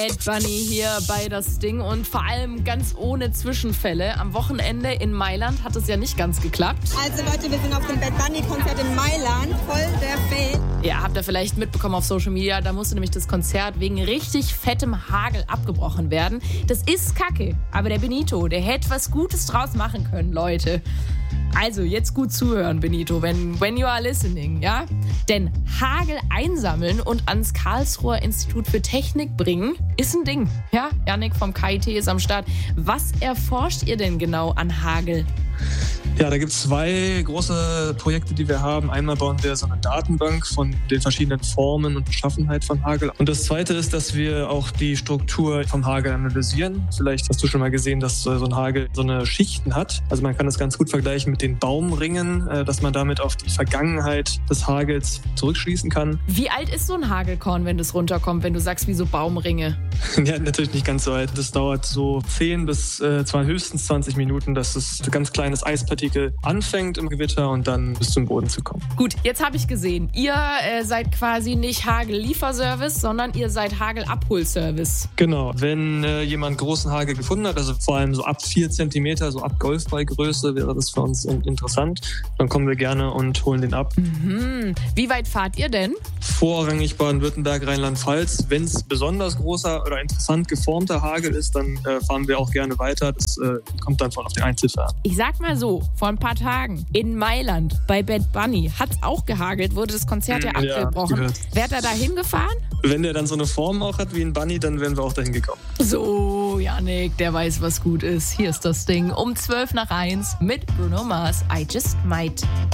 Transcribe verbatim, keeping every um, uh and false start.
Bad Bunny hier bei Das Ding und vor allem ganz ohne Zwischenfälle. Am Wochenende in Mailand hat es ja nicht ganz geklappt. Also Leute, wir sind auf dem Bad Bunny-Konzert in Mailand, voll der Fail. Ja, habt ihr vielleicht mitbekommen auf Social Media, da musste nämlich das Konzert wegen richtig fettem Hagel abgebrochen werden. Das ist kacke, aber der Benito, der hätte was Gutes draus machen können, Leute. Also, jetzt gut zuhören, Benito, when, when you are listening, ja? Denn Hagel einsammeln und ans Karlsruher Institut für Technik bringen, ist ein Ding. Ja, Yannick vom K I T ist am Start. Was erforscht ihr denn genau an Hagel? Ja, da gibt es zwei große Projekte, die wir haben. Einmal bauen wir so eine Datenbank von den verschiedenen Formen und Beschaffenheit von Hagel. Und das Zweite ist, dass wir auch die Struktur vom Hagel analysieren. Vielleicht hast du schon mal gesehen, dass so ein Hagel so eine Schichten hat. Also man kann das ganz gut vergleichen mit den Baumringen, dass man damit auf die Vergangenheit des Hagels zurückschließen kann. Wie alt ist so ein Hagelkorn, wenn das runterkommt, wenn du sagst, wie so Baumringe? Ja, natürlich nicht ganz so alt. Das dauert so zehn bis äh, zwar höchstens zwanzig Minuten, dass es ein ganz kleines Eispartikel anfängt im Gewitter und dann bis zum Boden zu kommen. Gut, jetzt habe ich gesehen, ihr äh, seid quasi nicht Hagel-Lieferservice, sondern ihr seid Hagel-Abholservice. Genau, wenn äh, jemand großen Hagel gefunden hat, also vor allem so ab vier Zentimeter, so ab Golfballgröße wäre das für uns in- interessant, dann kommen wir gerne und holen den ab. Mhm. Wie weit fahrt ihr denn? Vorrangig Baden-Württemberg, Rheinland-Pfalz. Wenn es besonders großer oder interessant geformter Hagel ist, dann äh, fahren wir auch gerne weiter. Das äh, kommt dann voll auf den Einzelfall an. Ich sag mal so, vor ein paar Tagen in Mailand bei Bad Bunny hat es auch gehagelt, wurde das Konzert ja Ja, abgebrochen. gehört. Wärt ihr da hingefahren? Wenn der dann so eine Form auch hat wie ein Bunny, dann wären wir auch dahin gekommen. So, Yannick, der weiß, was gut ist. Hier ist Das Ding um zwölf nach eins mit Bruno Mars. I Just Might.